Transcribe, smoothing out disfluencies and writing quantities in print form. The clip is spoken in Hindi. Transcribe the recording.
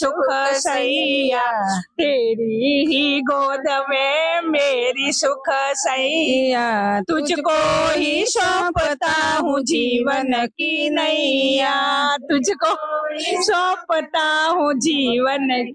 सुख सैया, तेरी ही गोद में मेरी सुख सैया, तुझको ही सौंपता हूँ जीवन की नैया, तुझको ही सौंपता हूँ जीवन